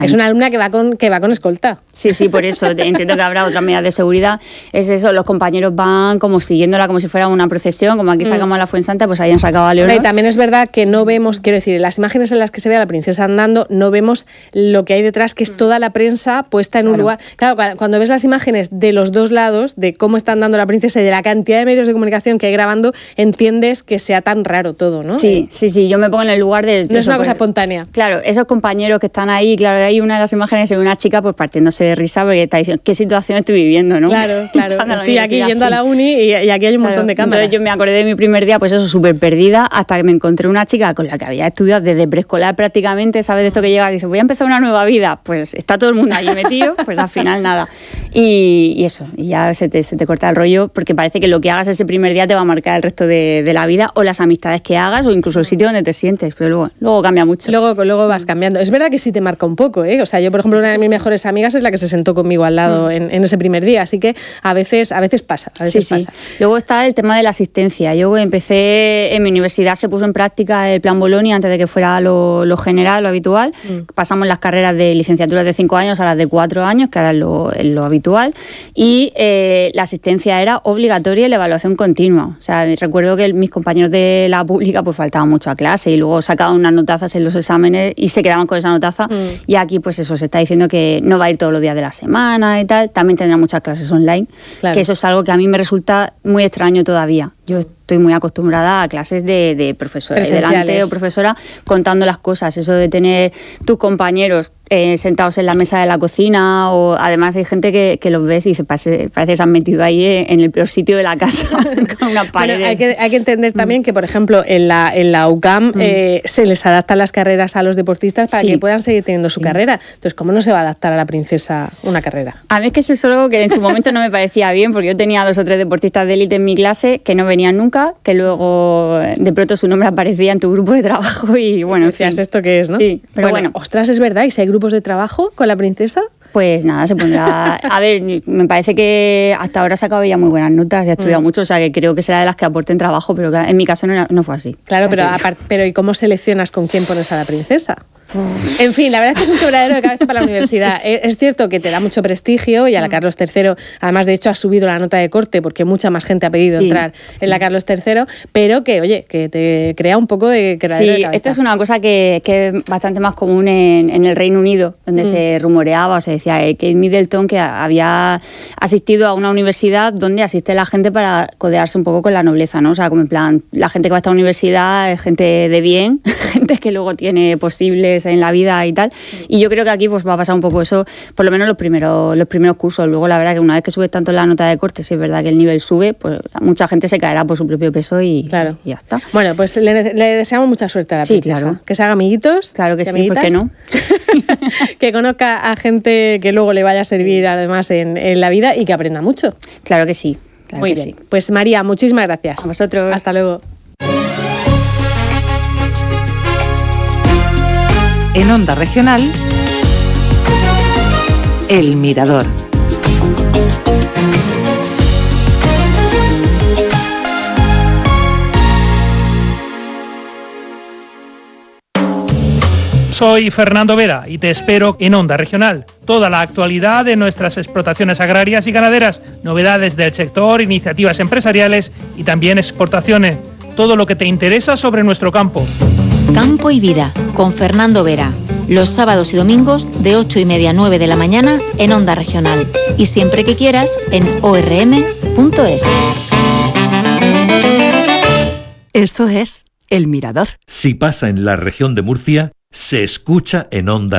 Es una alumna que va con escolta. Sí, por eso entiendo que habrá otras medidas de seguridad. Es eso, los compañeros van como siguiéndola como si fuera una procesión, como aquí sacamos a la Fuensanta, pues ahí han sacado a Leonor. Y también es verdad que no vemos, quiero decir, en las imágenes en las que se ve a la princesa andando, no vemos lo que hay detrás, que es toda la prensa puesta en un lugar. Claro, cuando ves las imágenes de los dos lados, de cómo está andando la princesa y de la cantidad de medios de comunicación que hay grabando, entiendes que sea tan raro todo, ¿no? Sí, yo me pongo en el lugar de no es una cosa espontánea. Claro, esos compañeros que están ahí, claro, hay una de las imágenes de una chica pues partiéndose de risa porque está diciendo, ¿qué situación estoy viviendo, no? Claro, estoy aquí yendo a la uni y aquí hay un montón de cámaras. Entonces yo me acordé de mi primer día, pues eso, súper perdida, hasta que me encontré una chica con la que había estudiado desde preescolar prácticamente, ¿sabes? De esto que llega y dice, voy a empezar una nueva vida, pues está todo el mundo allí metido, pues al final nada. Y eso, y ya se te corta el rollo, porque parece que lo que hagas ese primer día te va a marcar el resto de la vida, o las amistades que hagas, o incluso el sitio donde te sientes, pero luego cambia mucho. Luego vas cambiando. Es verdad que sí te marca un poco, ¿eh? O sea, yo, por ejemplo, una de mis mejores amigas es la que se sentó conmigo al lado en ese primer día, así que a veces pasa. Pasa. Luego está el tema de la asistencia. Yo empecé, en mi universidad se puso en práctica el plan Bolonia antes de que fuera lo general, lo habitual. Pasamos las carreras de licenciaturas de 5 años a las de 4 años, que era lo habitual, y la asistencia era obligatoria y la evaluación continua. O sea, recuerdo que mis compañeros de la pública pues faltaban mucho a clase y luego sacaban unas notazas en los exámenes y se quedaban con esa notaza. Y aquí pues eso, se está diciendo que no va a ir todos los días de la semana y tal. También tendrá muchas clases online, claro, que eso es algo que a mí me resulta muy extraño todavía. Yo estoy muy acostumbrada a clases de profesora delante o profesora contando las cosas, eso de tener tus compañeros sentados en la mesa de la cocina, o además hay gente que los ves y dice, parece que se han metido ahí en el peor sitio de la casa con una pared. Bueno, hay que entender también que, por ejemplo, en la UCAM se les adaptan las carreras a los deportistas para que puedan seguir teniendo su carrera. Entonces, ¿cómo no se va a adaptar a la princesa una carrera? A mí es que eso es algo que en su momento no me parecía bien, porque yo tenía 2 o 3 deportistas de élite en mi clase que no venían nunca, que luego de pronto su nombre aparecía en tu grupo de trabajo y bueno, decías, ¿esto qué es, no? Sí, pero bueno. Ostras, es verdad, ¿y si hay grupos de trabajo con la princesa? Pues nada, se pondrá... A ver, me parece que hasta ahora ha sacado ya muy buenas notas, ya ha estudiado mucho, o sea que creo que será de las que aporten trabajo, pero en mi caso no fue así. Claro, pero ¿y cómo seleccionas con quién pones a la princesa? En fin, la verdad es que es un quebradero de cabeza para la universidad. Sí. Es cierto que te da mucho prestigio y a la Carlos III, además de hecho ha subido la nota de corte porque mucha más gente ha pedido entrar en la Carlos III, pero que, oye, que te crea un poco de quebradero de cabeza. Esto es una cosa que es bastante más común en el Reino Unido, donde se rumoreaba o se decía Kate Middleton que había asistido a una universidad donde asiste la gente para codearse un poco con la nobleza, ¿no? O sea, como en plan, la gente que va a esta universidad es gente de bien, gente que luego tiene posibles en la vida y tal, y yo creo que aquí pues va a pasar un poco eso, por lo menos los primeros cursos. Luego la verdad que una vez que subes tanto la nota de corte, si es verdad que el nivel sube, pues mucha gente se caerá por su propio peso y ya está. Bueno, pues le deseamos mucha suerte a la princesa. Claro. Que se haga amiguitos. Claro que sí, ¿por qué no? Que conozca a gente que luego le vaya a servir además en la vida y que aprenda mucho. Claro que sí. Claro Muy que bien. sí. Pues María, muchísimas gracias. A vosotros. Hasta luego. En Onda Regional, El Mirador. Soy Fernando Vera y te espero en Onda Regional. Toda la actualidad de nuestras explotaciones agrarias y ganaderas, novedades del sector, iniciativas empresariales y también exportaciones. Todo lo que te interesa sobre nuestro campo. Campo y Vida, con Fernando Vera. Los sábados y domingos de 8:30 a 9 de la mañana en Onda Regional. Y siempre que quieras en orm.es. Esto es El Mirador. Si pasa en la región de Murcia, se escucha en Onda